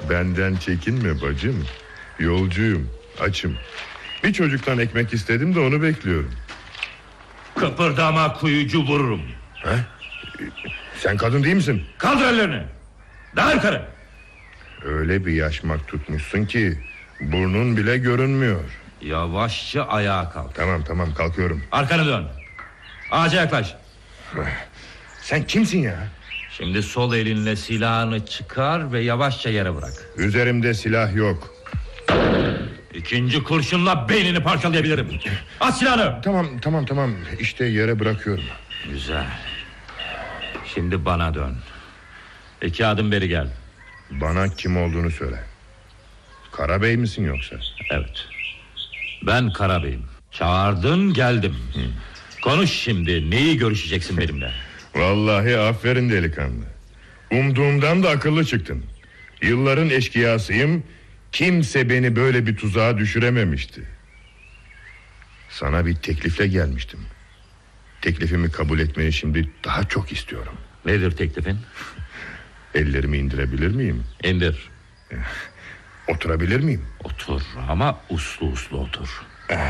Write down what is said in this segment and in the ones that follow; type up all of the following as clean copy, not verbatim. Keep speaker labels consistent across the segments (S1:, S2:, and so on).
S1: Benden çekinme bacım. Yolcuyum, açım. Bir çocuktan ekmek istedim de onu bekliyorum.
S2: Kıpırdama, kuyucu, vururum.
S1: Ha? Sen kadın değil misin?
S2: Kaldır ellerini. Daha yukarı.
S1: Öyle bir yaşmak tutmuşsun ki burnun bile görünmüyor.
S2: Yavaşça ayağa kalk.
S1: Tamam kalkıyorum.
S2: Arkanı dön. Ağaca yaklaş.
S1: Sen kimsin ya?
S2: Şimdi sol elinle silahını çıkar ve yavaşça yere bırak.
S1: Üzerimde silah yok.
S2: İkinci kurşunla beynini parçalayabilirim. At silahını.
S1: Tamam. İşte yere bırakıyorum.
S2: Güzel. Şimdi bana dön. 2 adım beri gel.
S1: Bana kim olduğunu söyle. Karabey misin yoksa?
S2: Evet. Ben Karabey'im. Çağırdın, geldim. Konuş şimdi. Neyi görüşeceksin benimle?
S1: Vallahi aferin delikanlı. Umduğumdan da akıllı çıktın. Yılların eşkıyasıyım. Kimse beni böyle bir tuzağa düşürememişti. Sana bir teklifle gelmiştim. Teklifimi kabul etmeyi şimdi daha çok istiyorum.
S2: Nedir teklifin?
S1: Ellerimi indirebilir miyim?
S2: İndir.
S1: Oturabilir miyim?
S2: Otur ama uslu otur.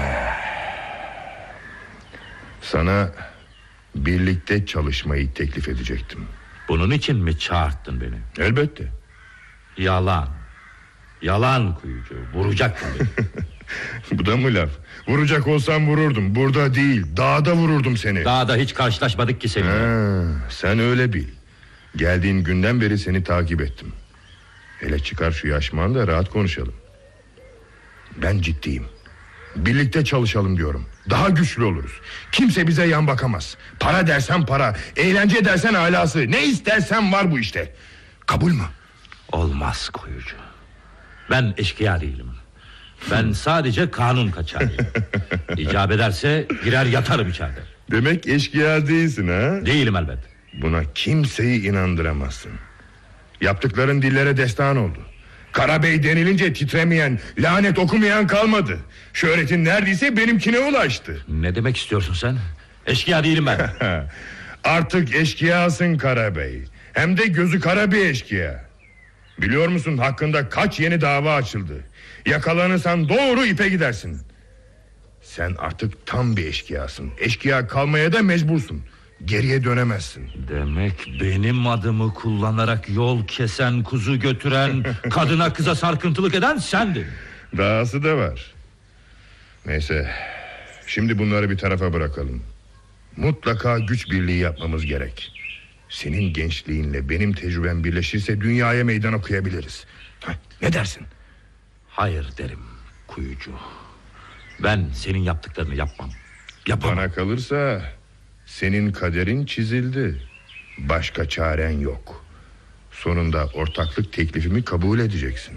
S1: Sana birlikte çalışmayı teklif edecektim.
S2: Bunun için mi çağırttın beni?
S1: Elbette.
S2: Yalan kuyucu. Vuracaktın beni.
S1: Bu da mı laf? Vuracak olsam vururdum. Burada değil, dağda vururdum seni.
S2: Dağda hiç karşılaşmadık ki seninle.
S1: Sen öyle bil. Geldiğin günden beri seni takip ettim. Hele çıkar şu yaşmağını da rahat konuşalım. Ben ciddiyim. Birlikte çalışalım diyorum. Daha güçlü oluruz. Kimse bize yan bakamaz. Para dersen para, eğlence dersen alası. Ne istersen var bu işte. Kabul mü?
S2: Olmaz kuyucu. Ben eşkıya değilim. Ben sadece kanun kaçağıyım. İcap ederse girer yatarım içeride.
S1: Demek eşkıya değilsin ha?
S2: Değilim elbet.
S1: Buna kimseyi inandıramazsın. Yaptıkların dillere destan oldu. Karabey denilince titremeyen, lanet okumayan kalmadı. Şöhretin neredeyse benimkine ulaştı.
S2: Ne demek istiyorsun sen? Eşkıya değilim ben.
S1: Artık eşkıyasın Karabey. Hem de gözü kara bir eşkıya. Biliyor musun hakkında kaç yeni dava açıldı? Yakalanırsan doğru ipe gidersin. Sen artık tam bir eşkıyasın. Eşkıya kalmaya da mecbursun. Geriye dönemezsin.
S2: Demek benim adımı kullanarak yol kesen, kuzu götüren, kadına kıza sarkıntılık eden sendin.
S1: Dahası da var. Neyse, şimdi bunları bir tarafa bırakalım. Mutlaka güç birliği yapmamız gerek. Senin gençliğinle benim tecrübem birleşirse dünyaya meydan okuyabiliriz. Ne dersin?
S2: Hayır derim kuyucu. Ben senin yaptıklarını yapmam.
S1: Bana kalırsa senin kaderin çizildi. Başka çaren yok. Sonunda ortaklık teklifimi kabul edeceksin.